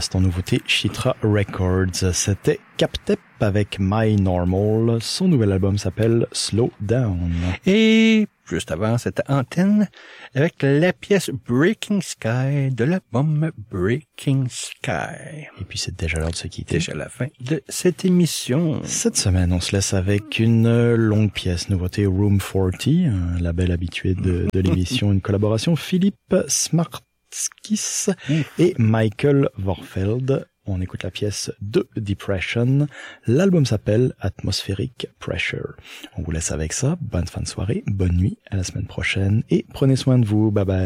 l'instant nouveauté Shitra Records. C'était Captep avec My Normal. Son nouvel album s'appelle Slow Down. Et juste avant, c'était Antenne avec la pièce Breaking Sky de l'album Breaking Sky. Et puis c'est déjà l'heure de se quitter. Déjà la fin de cette émission. Cette semaine, on se laisse avec une longue pièce nouveauté Room 40, un label habitué de l'émission, une collaboration Philippe Smartskis et Michael Vorfeld. On écoute la pièce de Depression. L'album s'appelle Atmospheric Pressure. On vous laisse avec ça. Bonne fin de soirée, bonne nuit, à la semaine prochaine et prenez soin de vous. Bye bye.